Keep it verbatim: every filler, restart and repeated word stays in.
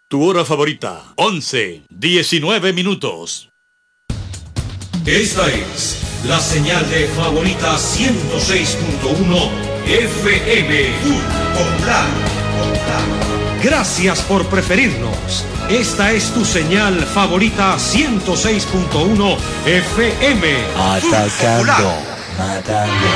Tu hora favorita, once, diecinueve minutos. Esta es la señal de Favorita ciento seis punto uno F M. Popular. Gracias por preferirnos. Esta es tu señal Favorita ciento seis punto uno F M. Atacando, matando.